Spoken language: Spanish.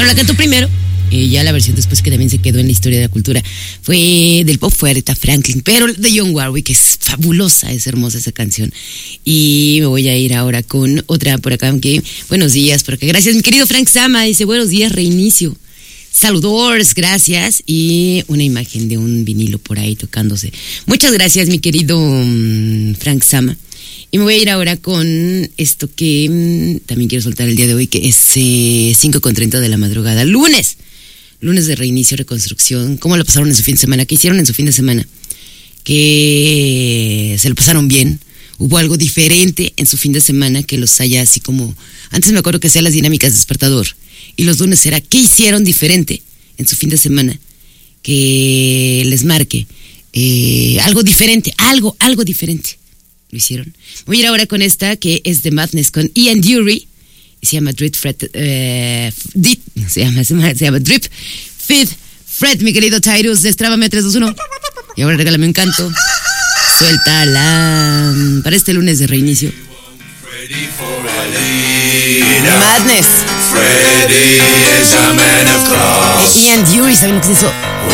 Bueno, la cantó primero. Ya la versión después que también se quedó en la historia de la cultura fue del pop, fue Aretha Franklin, pero de Dionne Warwick, que es fabulosa, es hermosa esa canción. Y me voy a ir ahora con otra por acá, que buenos días, por acá. Gracias, mi querido Frank Sama, dice buenos días, reinicio. Saludos, gracias. Y una imagen de un vinilo por ahí tocándose. Muchas gracias, mi querido Frank Sama. Y me voy a ir ahora con esto que también quiero soltar el día de hoy, que es 5:30 de la madrugada, lunes de reinicio, reconstrucción. ¿Cómo lo pasaron en su fin de semana? ¿Qué hicieron en su fin de semana? Que se lo pasaron bien. Hubo algo diferente en su fin de semana que los haya así como... Antes me acuerdo que hacía las dinámicas de despertador. Y los lunes era, ¿qué hicieron diferente en su fin de semana? Que les marque algo diferente, algo diferente. ¿Lo hicieron? Voy a ir ahora con esta, que es de Madness, con Ian Dury. Y se llama Drip Fred. Se llama Drip Feed Fred, mi querido Tyrus. Destrábame 3, 2, 1. Y ahora regálame un canto. Suéltala. Para este lunes de reinicio. Madness. Freddy is a man of class. Ian Dury, ¿saben lo que es eso?